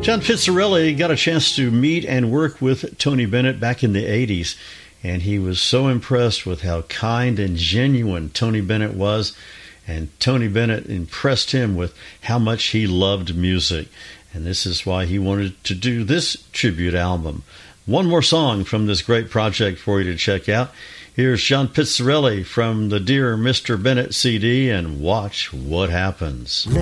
John Pizzarelli got a chance to meet and work with Tony Bennett back in the 80s, and he was so impressed with how kind and genuine Tony Bennett was, and Tony Bennett impressed him with how much he loved music, and this is why he wanted to do this tribute album. One more song from this great project for you to check out. Here's John Pizzarelli from the Dear Mr. Bennett CD, and watch what happens.